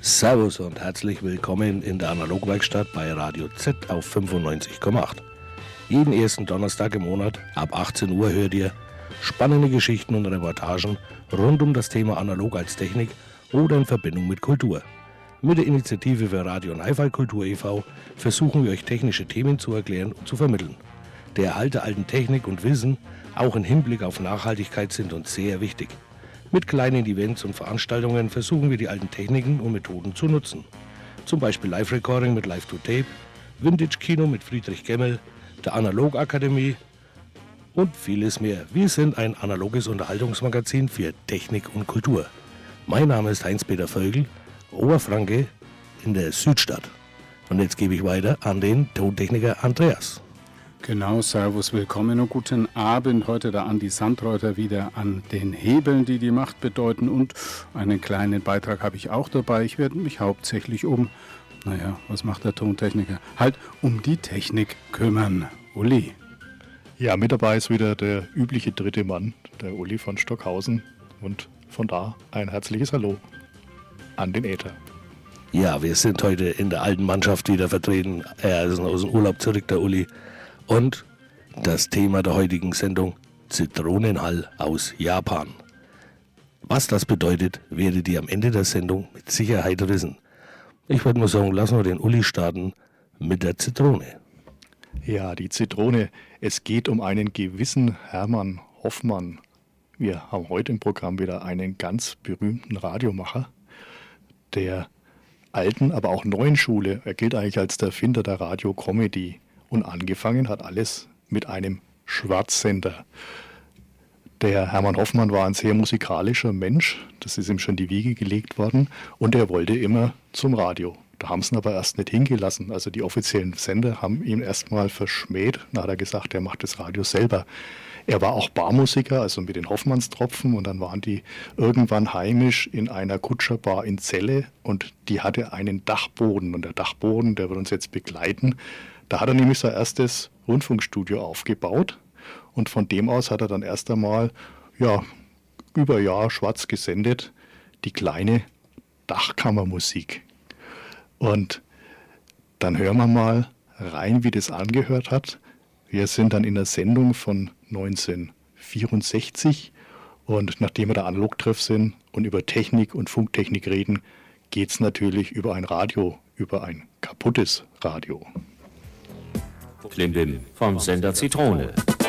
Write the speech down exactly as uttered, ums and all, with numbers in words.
Servus und herzlich willkommen in der Analogwerkstatt bei Radio Z auf fünfundneunzig Komma acht. Jeden ersten Donnerstag im Monat ab achtzehn Uhr hört ihr spannende Geschichten und Reportagen rund um das Thema Analog als Technik oder in Verbindung mit Kultur. Mit der Initiative für Radio und Hi-Fi Kultur e V versuchen wir euch technische Themen zu erklären und zu vermitteln. Der Erhalt der alten Technik und Wissen, auch im Hinblick auf Nachhaltigkeit, sind uns sehr wichtig. Mit kleinen Events und Veranstaltungen versuchen wir die alten Techniken und Methoden zu nutzen. Zum Beispiel Live-Recording mit Live-to-Tape, Vintage-Kino mit Friedrich Gemmel, der Analog-Akademie und vieles mehr. Wir sind ein analoges Unterhaltungsmagazin für Technik und Kultur. Mein Name ist Heinz-Peter Vögel, Oberfranke in der Südstadt. Und jetzt gebe ich weiter an den Tontechniker Andreas. Genau, servus, willkommen und guten Abend. Heute der Andi Sandreuter wieder an den Hebeln, die die Macht bedeuten. Und einen kleinen Beitrag habe ich auch dabei. Ich werde mich hauptsächlich um, naja, was macht der Tontechniker? Halt um die Technik kümmern. Uli. Ja, mit dabei ist wieder der übliche dritte Mann, der Uli von Stockhausen. Und von da ein herzliches Hallo an den Äther. Ja, wir sind heute in der alten Mannschaft wieder vertreten. Er ist aus dem Urlaub zurück, der Uli. Und das Thema der heutigen Sendung: Zitronenhall aus Japan. Was das bedeutet, werdet ihr am Ende der Sendung mit Sicherheit wissen. Ich würde mal sagen, lassen wir den Uli starten mit der Zitrone. Ja, die Zitrone. Es geht um einen gewissen Hermann Hoffmann. Wir haben heute im Programm wieder einen ganz berühmten Radiomacher der alten, aber auch neuen Schule. Er gilt eigentlich als der Erfinder der Radio-Comedy. Und angefangen hat alles mit einem Schwarzsender. Der Hermann Hoffmann war ein sehr musikalischer Mensch, das ist ihm schon in die Wiege gelegt worden, und er wollte immer zum Radio. Da haben sie ihn aber erst nicht hingelassen. Also die offiziellen Sender haben ihn erstmal verschmäht. Dann hat er gesagt, er macht das Radio selber. Er war auch Barmusiker, also mit den Hoffmannstropfen, und dann waren die irgendwann heimisch in einer Kutscherbar in Celle und die hatte einen Dachboden, und der Dachboden, der wird uns jetzt begleiten. Da hat er nämlich sein erstes Rundfunkstudio aufgebaut, und von dem aus hat er dann erst einmal ja, über ein Jahr schwarz gesendet, die kleine Dachkammermusik. Und dann hören wir mal rein, wie das angehört hat. Wir sind dann in der Sendung von neunzehnhundertvierundsechzig, und nachdem wir da Analogtreff sind und über Technik und Funktechnik reden, geht es natürlich über ein Radio, über ein kaputtes Radio. Klimbim vom Sender Zitrone.